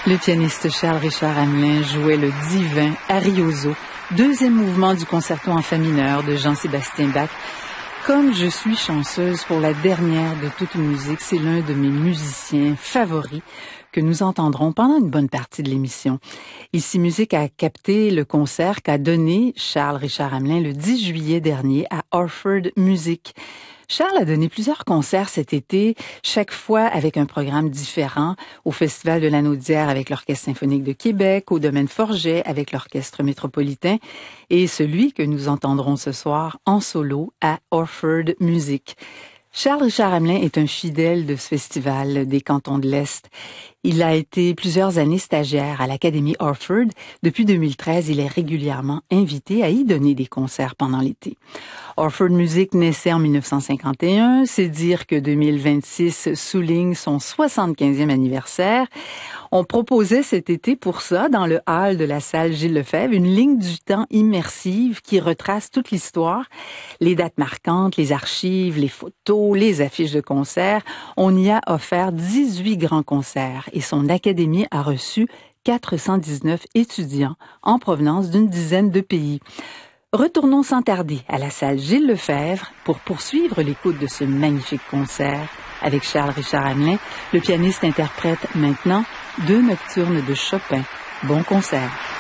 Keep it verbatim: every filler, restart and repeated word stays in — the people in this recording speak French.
Le pianiste Charles Richard Hamelin jouait le divin Arioso, deuxième mouvement du concerto en fa mineur de Jean-Sébastien Bach. Comme je suis chanceuse pour la dernière de toute musique, c'est l'un de mes musiciens favoris que nous entendrons pendant une bonne partie de l'émission. Ici Musique a capté le concert qu'a donné Charles Richard Hamelin le dix juillet dernier à Orford Music. Charles a donné plusieurs concerts cet été, chaque fois avec un programme différent, au Festival de Lanaudière avec l'Orchestre symphonique de Québec, au Domaine Forget avec l'Orchestre métropolitain, et celui que nous entendrons ce soir en solo à Orford Music. Charles Richard Hamelin est un fidèle de ce festival des cantons de l'Est. Il a été plusieurs années stagiaire à l'Académie Orford. Depuis deux mille treize, il est régulièrement invité à y donner des concerts pendant l'été. Orford Music naissait en mille neuf cent cinquante et un. C'est dire que deux mille vingt-six souligne son soixante-quinzième anniversaire. On proposait cet été pour ça, dans le hall de la salle Gilles Lefebvre, une ligne du temps immersive qui retrace toute l'histoire, les dates marquantes, les archives, les photos, les affiches de concerts. On y a offert dix-huit grands concerts et son académie a reçu quatre cent dix-neuf étudiants en provenance d'une dizaine de pays. Retournons sans tarder à la salle Gilles Lefebvre pour poursuivre l'écoute de ce magnifique concert avec Charles Richard Hamelin. Le pianiste interprète maintenant deux nocturnes de Chopin. Bon concert.